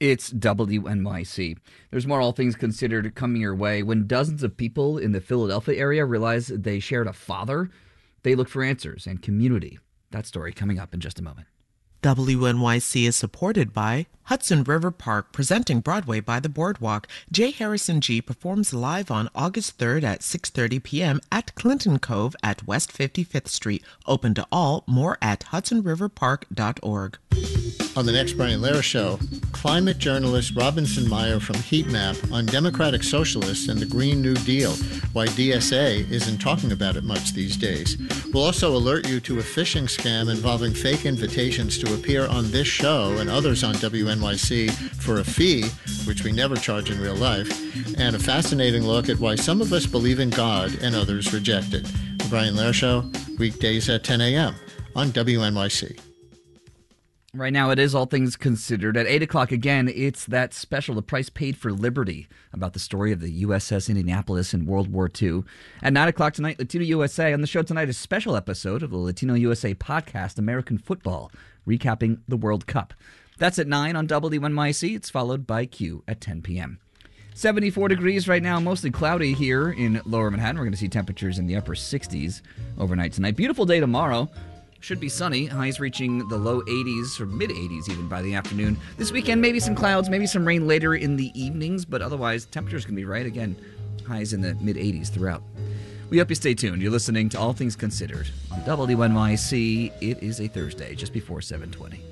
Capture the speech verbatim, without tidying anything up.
It's W N Y C. There's more All Things Considered coming your way. When dozens of people in the Philadelphia area realized they shared a father, they looked for answers and community. That story coming up in just a moment. W N Y C is supported by Hudson River Park, presenting Broadway by the Boardwalk. J. Harrison G. performs live on August third at six thirty p.m. at Clinton Cove at West fifty-fifth Street. Open to all. More at hudson river park dot org. On the next Brian Lehrer Show, climate journalist Robinson Meyer from Heat Map on Democratic Socialists and the Green New Deal, why D S A isn't talking about it much these days. We'll also alert you to a phishing scam involving fake invitations to appear on this show and others on W N Y C for a fee, which we never charge in real life, and a fascinating look at why some of us believe in God and others reject it. The Brian Lehrer Show, weekdays at ten a.m. on W N Y C. Right now, it is All Things Considered. At eight o'clock, again, it's that special, The Price Paid for Liberty, about the story of the U S S Indianapolis in World War Two. At nine o'clock tonight, Latino U S A. On the show tonight, a special episode of the Latino U S A podcast, American Football, recapping the World Cup. That's at nine on W N Y C. It's followed by Q at ten p.m. seventy-four degrees right now, mostly cloudy here in Lower Manhattan. We're going to see temperatures in the upper sixties overnight tonight. Beautiful day tomorrow. Should be sunny, highs reaching the low eighties or mid-eighties even by the afternoon. This weekend, maybe some clouds, maybe some rain later in the evenings, but otherwise, temperatures can be right. Again, highs in the mid-eighties throughout. We hope you stay tuned. You're listening to All Things Considered on W N Y C. It is a Thursday, just before seven twenty.